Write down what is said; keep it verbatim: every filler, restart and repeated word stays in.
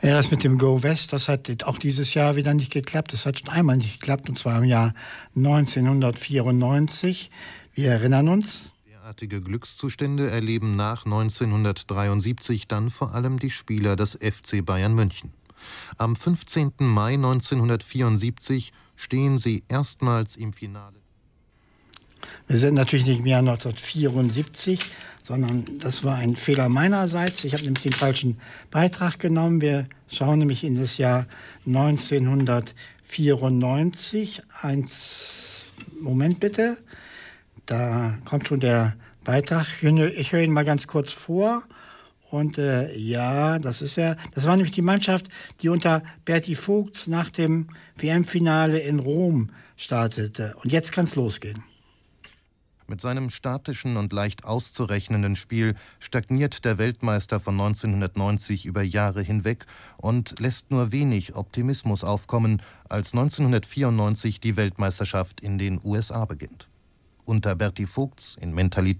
Ja, das mit dem Go West, das hat auch dieses Jahr wieder nicht geklappt. Das hat schon einmal nicht geklappt, und zwar im Jahr neunzehnhundertvierundneunzig. Wir erinnern uns. Derartige Glückszustände erleben nach neunzehnhundertdreiundsiebzig dann vor allem die Spieler des F C Bayern München. Am fünfzehnten Mai neunzehnhundertvierundsiebzig stehen sie erstmals im Finale. Wir sind natürlich nicht im Jahr neunzehnhundertvierundsiebzig, sondern das war ein Fehler meinerseits. Ich habe nämlich den falschen Beitrag genommen. Wir schauen nämlich in das Jahr neunzehnhundertvierundneunzig. Eins, Moment bitte. Da kommt schon der Beitrag. Ich höre ihn mal ganz kurz vor. Und äh, ja, das ist er. Das war nämlich die Mannschaft, die unter Berti Vogts nach dem W M-Finale in Rom startete. Und jetzt kann es losgehen. Mit seinem statischen und leicht auszurechnenden Spiel stagniert der Weltmeister von neunzehnhundertneunzig über Jahre hinweg und lässt nur wenig Optimismus aufkommen, als neunzehnhundertvierundneunzig die Weltmeisterschaft in den U S A beginnt. Unter Berti Vogts in Mentalität